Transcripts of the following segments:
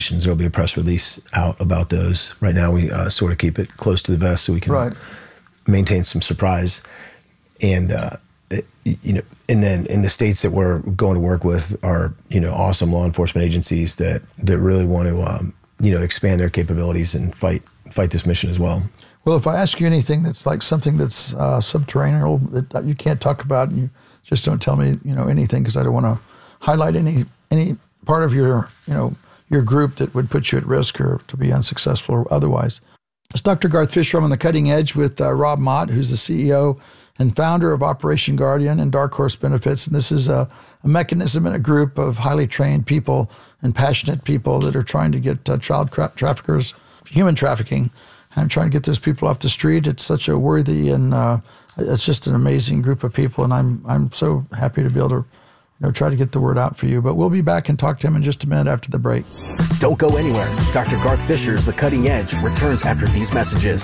There'll be a press release out about those. Right now, we sort of keep it close to the vest so we can maintain some surprise. And and then in the states that we're going to work with are awesome law enforcement agencies that really want to expand their capabilities and fight this mission as well. Well, if I ask you anything that's like something that's subterranean that you can't talk about, and you just don't tell me anything, because I don't want to highlight any part of your group that would put you at risk or to be unsuccessful or otherwise. It's Dr. Garth Fisher. I'm on the cutting edge with Rob Mott, who's the CEO and founder of Operation Guardian and Dark Horse Benefits. And this is a mechanism and a group of highly trained people and passionate people that are trying to get child traffickers, human trafficking, and trying to get those people off the street. It's such a worthy and it's just an amazing group of people. And I'm so happy to be able to try to get the word out for you. But we'll be back and talk to him in just a minute after the break. Don't go anywhere. Dr. Garth Fisher's The Cutting Edge returns after these messages.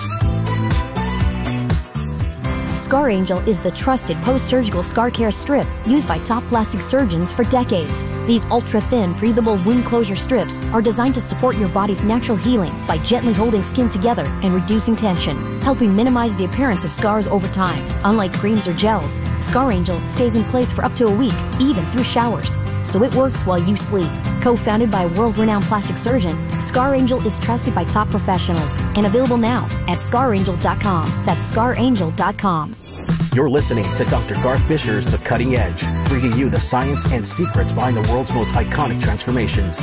Scar Angel is the trusted post-surgical scar care strip used by top plastic surgeons for decades. These ultra-thin, breathable wound closure strips are designed to support your body's natural healing by gently holding skin together and reducing tension, helping minimize the appearance of scars over time. Unlike creams or gels, Scar Angel stays in place for up to a week, even through showers, so it works while you sleep. Co-founded by a world-renowned plastic surgeon, Scar Angel is trusted by top professionals and available now at scarangel.com. That's scarangel.com. You're listening to Dr. Garth Fisher's The Cutting Edge, bringing you the science and secrets behind the world's most iconic transformations.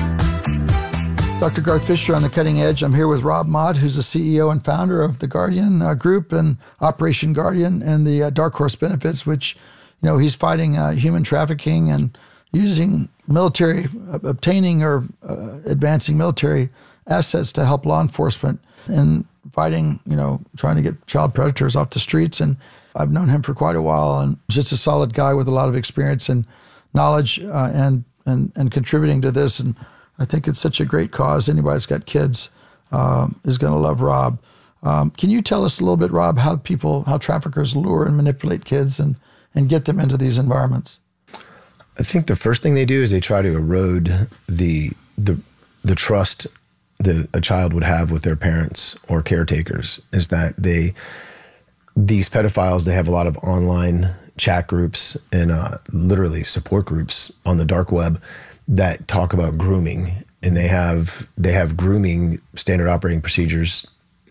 Dr. Garth Fisher on The Cutting Edge. I'm here with Rob Mott, who's the CEO and founder of the Guardian Group and Operation Guardian and the Dark Horse Benefits, which, he's fighting human trafficking and using military, obtaining or advancing military assets to help law enforcement and fighting, trying to get child predators off the streets. And I've known him for quite a while, and just a solid guy with a lot of experience and knowledge and contributing to this. And I think it's such a great cause. Anybody that's got kids is going to love Rob. Can you tell us a little bit, Rob, how traffickers lure and manipulate kids and get them into these environments? I think the first thing they do is they try to erode the trust that a child would have with their parents or caretakers. Is that these pedophiles, they have a lot of online chat groups and literally support groups on the dark web that talk about grooming, and they have grooming standard operating procedures,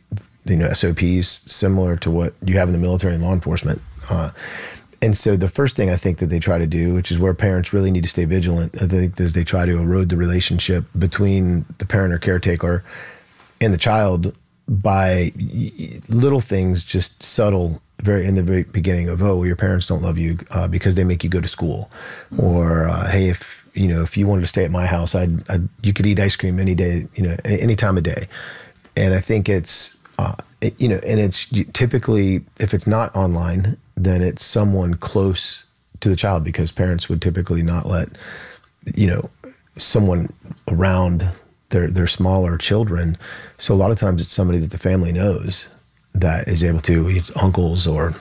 SOPs similar to what you have in the military and law enforcement. And so the first thing I think that they try to do, which is where parents really need to stay vigilant, I think, is they try to erode the relationship between the parent or caretaker and the child by little things, just subtle, in the very beginning of, oh, well, your parents don't love you because they make you go to school, or hey, if you wanted to stay at my house, you could eat ice cream any day, any time of day. And I think it's and it's typically, if it's not online, then it's someone close to the child, because parents would typically not let, someone around their smaller children. So a lot of times it's somebody that the family knows that is able to, it's uncles or,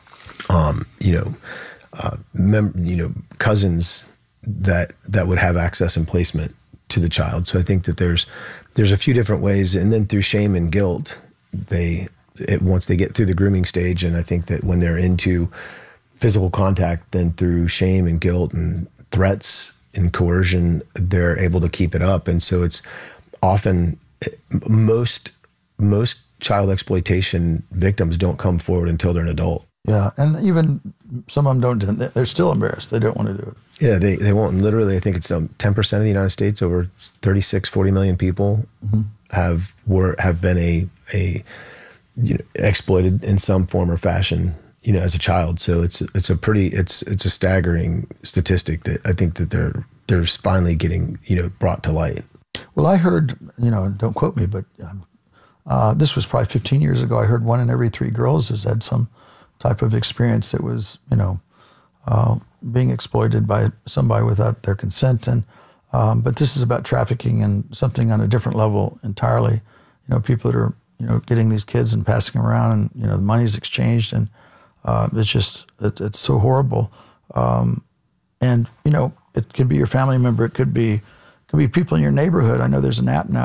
cousins that would have access and placement to the child. So I think that there's a few different ways, and then through shame and guilt, once they get through the grooming stage, and I think that when they're into physical contact, then through shame and guilt and threats and coercion, they're able to keep it up. And so it's often, most child exploitation victims don't come forward until they're an adult. Yeah, and even some of them don't, they're still embarrassed. They don't want to do it. Yeah, they won't. Literally, I think it's 10% of the United States, over 40 million people have been exploited in some form or fashion, as a child. So it's a staggering statistic that I think that they're finally getting, brought to light. Well, I heard, don't quote me, but this was probably 15 years ago. I heard 1 in every 3 girls has had some type of experience that was, being exploited by somebody without their consent. And but this is about trafficking and something on a different level entirely. People that are getting these kids and passing them around, and the money's exchanged, and it's so horrible. And it could be your family member, it could be There'll be people in your neighborhood. I know there's an app now